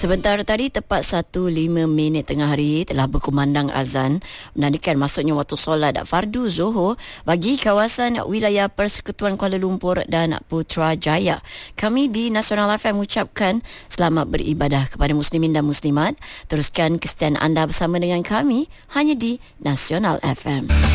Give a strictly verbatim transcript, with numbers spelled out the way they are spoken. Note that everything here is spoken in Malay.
Sebentar tadi tepat satu lima minit tengah hari telah berkumandang azan menandakan masuknya waktu solat fardu Zuhur bagi kawasan wilayah Persekutuan Kuala Lumpur dan Putrajaya. Kami di Nasional F M mengucapkan selamat beribadah kepada muslimin dan muslimat. Teruskan kesetiaan anda bersama dengan kami hanya di Nasional F M.